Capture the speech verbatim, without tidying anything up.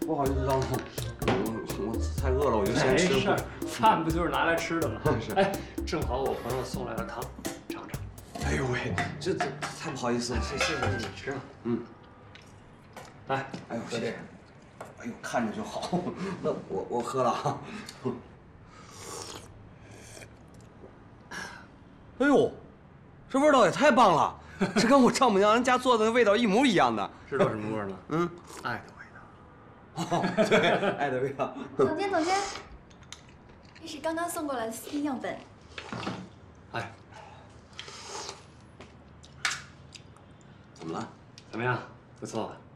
不好意思，张总，我我太饿了，我就先吃。 没事，饭不就是拿来吃的吗？ 是。 哎，正好我朋友送来了汤，尝尝。 哎呦喂，这这太不好意思了，谢谢谢你， 吃吧。 嗯。 来， 哎呦， 喝这个。 哎呦，看着就好。那我我喝了啊。哎呦，这味道也太棒了！这跟我丈母娘人家做的味道一模一样的。 知道什么味儿吗？ 嗯， 爱的味道。哦，对，爱的味道。 总监，总监，这是刚刚送过来的私定样本。 哎， 怎么了？ 怎么样？不错吧？